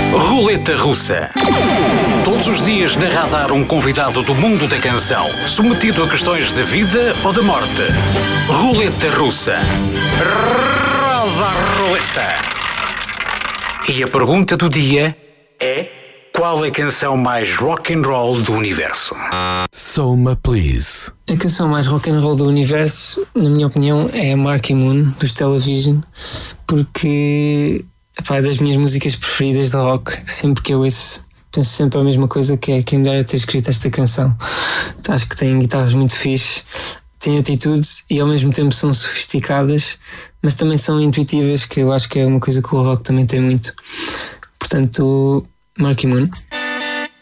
Roleta Russa. Todos os dias na Radar um convidado do mundo da canção, submetido a questões de vida ou de morte. Roleta Russa. Roda a roleta. E a pergunta do dia é: qual é a canção mais rock and roll do universo? Soma Please. A canção mais rock and roll do universo, na minha opinião, é a Marquee Moon, dos Television, porque é das minhas músicas preferidas de rock. Sempre que eu ouço, penso sempre a mesma coisa, que é quem me dera ter escrito esta canção. Acho que tem guitarras muito fixe, têm atitudes e ao mesmo tempo são sofisticadas, mas também são intuitivas, que eu acho que é uma coisa que o rock também tem muito. Portanto, Marquee Moon.